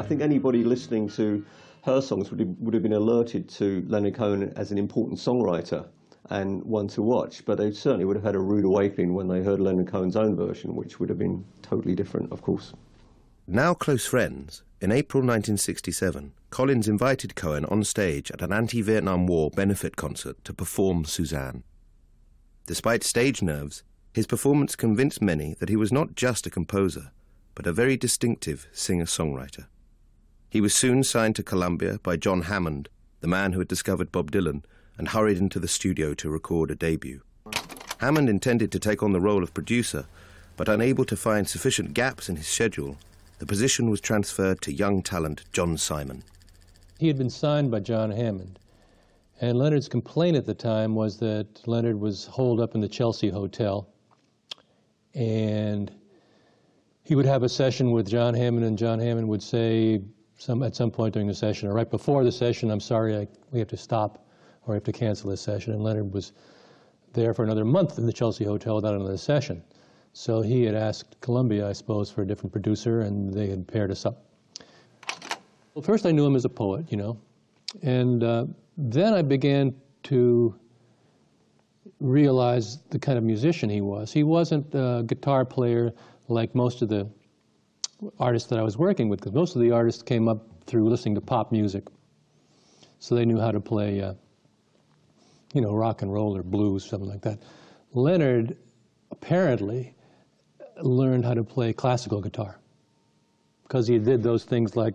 think anybody listening to her songs would have been alerted to Leonard Cohen as an important songwriter and one to watch, but they certainly would have had a rude awakening when they heard Leonard Cohen's own version, which would have been totally different, of course. Now close friends, in April 1967, Collins invited Cohen on stage at an anti-Vietnam War benefit concert to perform Suzanne. Despite stage nerves, his performance convinced many that he was not just a composer, but a very distinctive singer-songwriter. He was soon signed to Columbia by John Hammond, the man who had discovered Bob Dylan, and hurried into the studio to record a debut. Hammond intended to take on the role of producer, but unable to find sufficient gaps in his schedule, the position was transferred to young talent John Simon. He had been signed by John Hammond, and Leonard's complaint at the time was that Leonard was holed up in the Chelsea Hotel, and he would have a session with John Hammond, and John Hammond would say at some point during the session, or right before the session, "I'm sorry, we have to stop, or we have to cancel this session." And Leonard was there for another month in the Chelsea Hotel without another session. So he had asked Columbia, I suppose, for a different producer, and they had paired us up. Well, first I knew him as a poet, and then I began to realize the kind of musician he was. He wasn't a guitar player like most of the artists that I was working with, because most of the artists came up through listening to pop music. So they knew how to play, rock and roll or blues, something like that. Leonard apparently learned how to play classical guitar, because he did those things like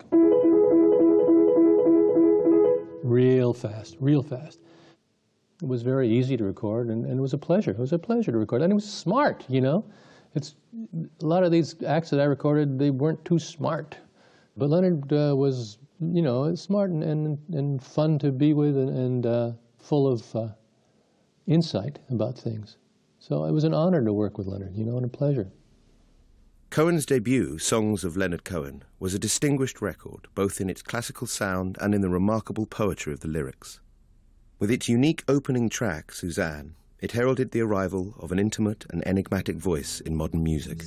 real fast, real fast. It was very easy to record, and it was a pleasure. It was a pleasure to record, and it was smart, It's a lot of these acts that I recorded, they weren't too smart. But Leonard was, smart and fun to be with, and full of insight about things. So it was an honor to work with Leonard, and a pleasure. Cohen's debut, Songs of Leonard Cohen, was a distinguished record, both in its classical sound and in the remarkable poetry of the lyrics. With its unique opening track, Suzanne, it heralded the arrival of an intimate and enigmatic voice in modern music.